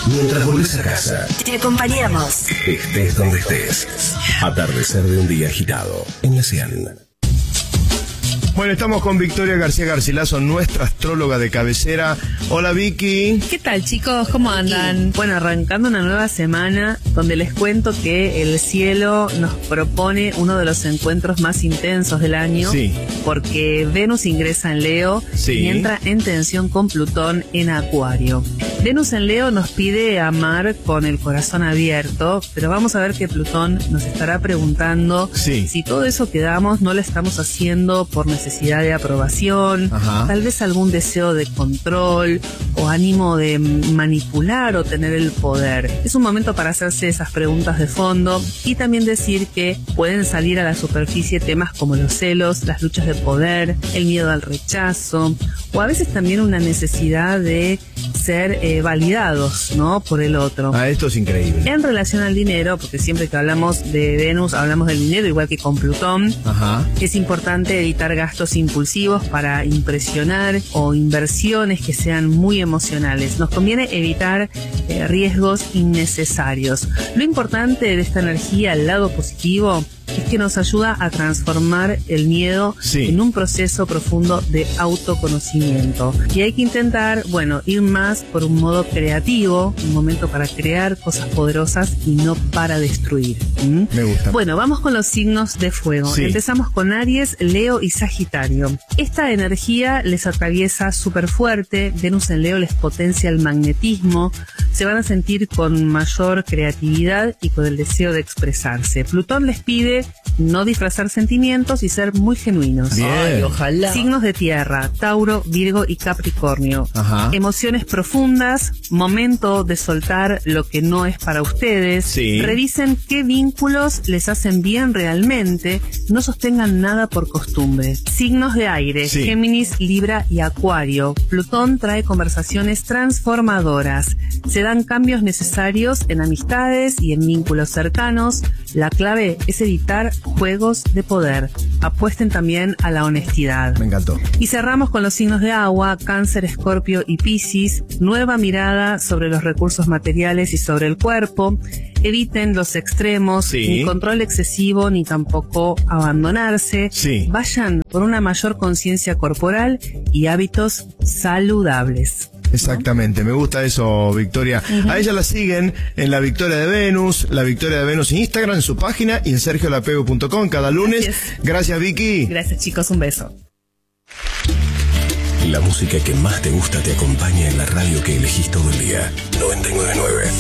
Mientras volvés a casa, te acompañamos. Estés donde estés. Atardecer de un día agitado en la 100. Bueno, estamos con Victoria García Garcilaso, nuestra astróloga de cabecera. Hola, Vicky. ¿Qué tal, chicos? ¿Cómo andan? Bueno, arrancando una nueva semana donde les cuento que el cielo nos propone uno de los encuentros más intensos del año. Sí. Porque Venus ingresa en Leo y entra en tensión con Plutón en Acuario. Venus en Leo nos pide amar con el corazón abierto, pero vamos a ver que Plutón nos estará preguntando si todo eso que damos no lo estamos haciendo por necesidad de aprobación, tal vez algún deseo de control o ánimo de manipular o tener el poder. Es un momento para hacerse esas preguntas de fondo y también decir que pueden salir a la superficie temas como los celos, las luchas de poder, el miedo al rechazo o a veces también una necesidad de ser validados, ¿no?, por el otro. Esto es increíble. En relación al dinero, porque siempre que hablamos de Venus hablamos del dinero, igual que con Plutón, es importante evitar gastos impulsivos para impresionar o inversiones que sean muy emocionales. Nos conviene evitar riesgos innecesarios. Lo importante de esta energía, el lado positivo, es que nos ayuda a transformar el miedo en un proceso profundo de autoconocimiento. Y hay que intentar, ir más por un modo creativo, un momento para crear cosas poderosas y no para destruir. Me gusta. Bueno, vamos con los signos de fuego. Empezamos con Aries, Leo y Sagitario. Esta energía les atraviesa súper fuerte. Venus en Leo les potencia el magnetismo. Se van a sentir con mayor creatividad y con el deseo de expresarse. Plutón les pide no disfrazar sentimientos y ser muy genuinos. Bien. Ay, ojalá. Signos de tierra, Tauro, Virgo y Capricornio. Emociones profundas, momento de soltar lo que no es para ustedes. Revisen qué vínculos les hacen bien realmente, no sostengan nada por costumbre. Signos de aire, Géminis, Libra y Acuario. Plutón trae conversaciones transformadoras. Se dan cambios necesarios en amistades y en vínculos cercanos. La clave es evitar juegos de poder. Apuesten también a la honestidad. Me encantó. Y cerramos con los signos de agua, Cáncer, Escorpio y Piscis. Nueva mirada sobre los recursos materiales y sobre el cuerpo. Eviten los extremos, ni control excesivo, ni tampoco abandonarse. Vayan por una mayor conciencia corporal y hábitos saludables. Exactamente, me gusta eso, Victoria. A ella la siguen en La Victoria de Venus, La Victoria de Venus en Instagram, en su página y en sergiolapego.com cada lunes. Gracias, Vicky. Gracias, chicos, un beso. La música que más te gusta te acompaña en la radio que elegís todo el día. 99.9.